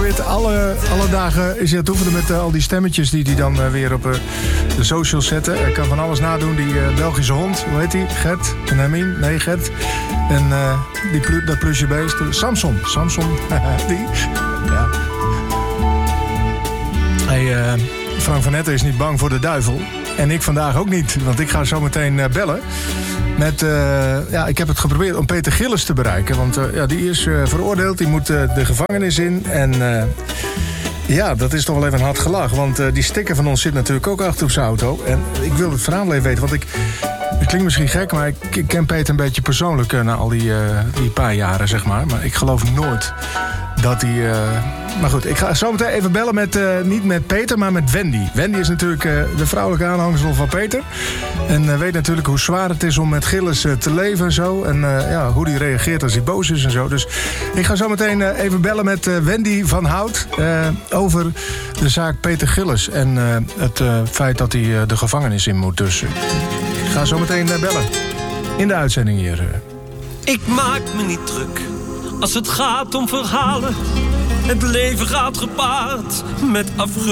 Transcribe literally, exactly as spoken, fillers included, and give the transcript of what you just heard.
geprobeerd. Alle, alle dagen is hij aan het oefenen met uh, al die stemmetjes die hij dan uh, weer op uh, de socials zetten. Hij kan van alles nadoen. Die uh, Belgische hond, hoe heet die? Gert? En Hermine? Nee, Gert. En uh, die plu- dat plusje beest. Samson. Samson. die. Ja. Hey, uh, Frank van Etten is niet bang voor de duivel. En ik vandaag ook niet. Want ik ga zo meteen uh, bellen. Met, uh, ja, ik heb het geprobeerd om Peter Gillis te bereiken. Want uh, ja, die is uh, veroordeeld. Die moet uh, de gevangenis in. En uh, ja, dat is toch wel even een hard gelach. Want uh, die sticker van ons zit natuurlijk ook achter op zijn auto. En ik wil het verhaal even weten. Want ik, het klinkt misschien gek, maar ik, ik ken Peter een beetje persoonlijk uh, na al die, uh, die paar jaren, zeg maar. Maar ik geloof nooit dat hij... Uh, maar goed, ik ga zo meteen even bellen met, uh, niet met Peter, maar met Wendy. Wendy is natuurlijk uh, de vrouwelijke aanhangsel van Peter. En uh, weet natuurlijk hoe zwaar het is om met Gillis uh, te leven en zo. En uh, ja, hoe hij reageert als hij boos is en zo. Dus ik ga zo meteen uh, even bellen met uh, Wendy van Hout uh, over de zaak Peter Gillis. En uh, het uh, feit dat hij uh, de gevangenis in moet. Dus uh, ik ga zo meteen uh, bellen. In de uitzending hier. Uh. Ik maak me niet druk als het gaat om verhalen. Het leven gaat gepaard met afgunst.